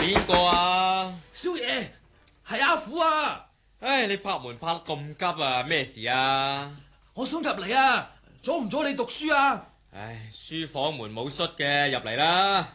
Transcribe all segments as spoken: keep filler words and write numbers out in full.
邊個啊？ 少爺，係阿虎啊！ 唉，你拍門拍得咁急啊？咩事啊？ 我想入嚟啊，阻唔阻你讀書啊？ 唉，書房門冇閂嘅，入嚟啦。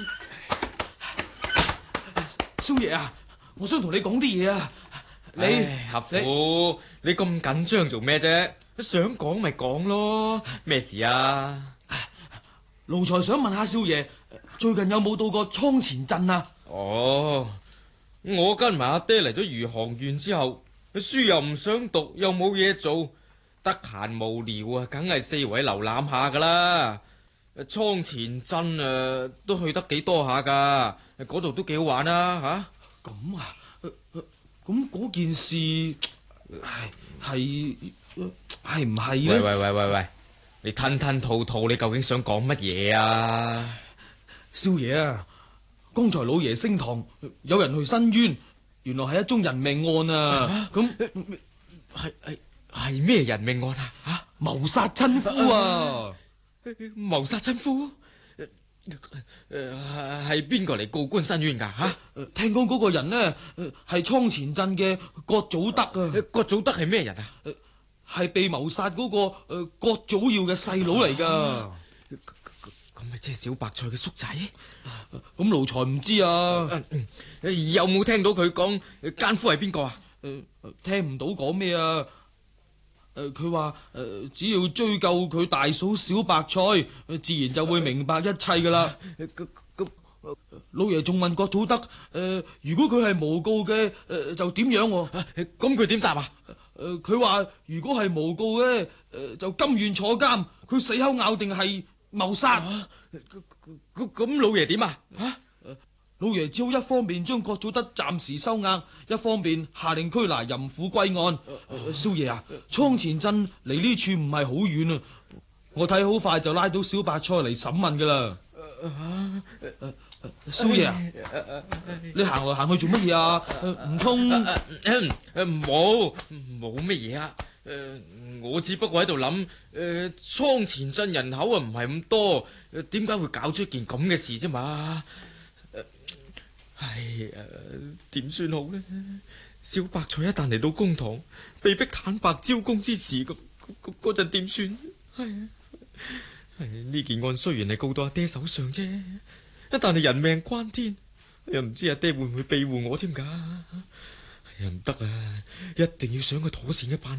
少爺啊，我想同你講啲嘢啊。你阿虎，你咁緊張做咩啫？想講咪講咯，咩事啊？ 奴才想問下少爺，最近有冇到過倉前鎮啊？ 哦，我跟埋阿爹嚟咗餘杭縣之後，書又唔想讀，又冇嘢做，得閒無聊啊，梗係四圍瀏覽下噶啦。倉前鎮誒都去得幾多下噶，嗰度都幾好玩啊吓。 咁啊，咁嗰件事係係係唔係咧？ 喂喂喂喂喂，你吞吞吐吐，你究竟想講乜嘢啊？ 少爺啊，剛才老爺升堂，有人去申冤，原來係一宗人命案啊！咁係係係咩人命案啊？吓， 謀殺親夫啊！ 謀殺親夫？誒，係邊個嚟告官申冤噶？吓， 聽講嗰個人呢，係倉前鎮嘅葛祖德啊！ 葛祖德係咩人啊？ 係被謀殺嗰個誒葛祖耀嘅細佬嚟噶。 咁咪即係小白菜嘅叔仔？ 咁奴才唔知啊。 有冇聽到佢講奸夫係邊個啊？ 誒，聽唔到講咩啊？誒，佢話誒，只要追究佢大嫂小白菜，自然就會明白一切噶啦。咁咁，老爺仲問葛祖德，誒，如果佢係誣告嘅，誒，就點樣？ 咁佢點答啊？ 誒，佢話如果係誣告嘅，誒，就甘願坐監。佢死口咬定係謀殺。 咁咁老爺點啊？吓？ 老爺只好一方面將葛祖德暫時收押，一方面下令拘拿淫婦歸案。呃、少爺啊，倉前鎮離呢處唔係好遠啊，我睇好快就拉到小白菜嚟審問噶啦。少爺啊，你行來行去做乜嘢啊？唔通冇冇乜嘢啊？誒、呃，我只不過喺度諗，誒、呃，倉前鎮人口啊唔係咁多，點解會搞出一件咁嘅事啫嘛？唉呀，點算好呢？小白菜一旦嚟到公堂，被逼坦白招供之時，咁嗰陣點算？係啊，係呢件案雖然係告到阿爹手上啫，一但係人命關天，又唔知阿爹會唔會庇護我添噶？哎呀，唔得啊，一定要想個妥善嘅辦法。